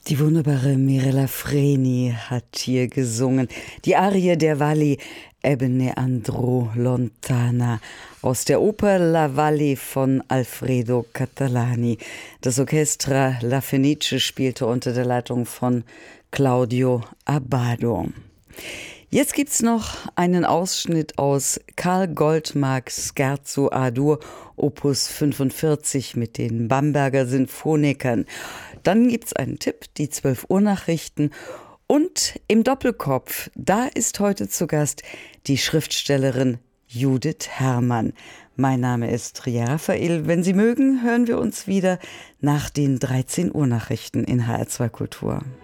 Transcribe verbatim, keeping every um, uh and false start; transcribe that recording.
Die wunderbare Mirella Freni hat hier gesungen. Die Arie der Valli Ebbe andrò lontana aus der Oper La Valle von Alfredo Catalani. Das Orchestra La Fenice spielte unter der Leitung von Claudio Abbado. Jetzt gibt's noch einen Ausschnitt aus Karl Goldmarks Scherzo A-Dur, Opus fünfundvierzig mit den Bamberger Sinfonikern. Dann gibt's einen Tipp, die zwölf Uhr Nachrichten. Und im Doppelkopf, da ist heute zu Gast die Schriftstellerin Judith Herrmann. Mein Name ist Ria Raphael. Wenn Sie mögen, hören wir uns wieder nach den dreizehn Uhr Nachrichten in H R zwei Kultur.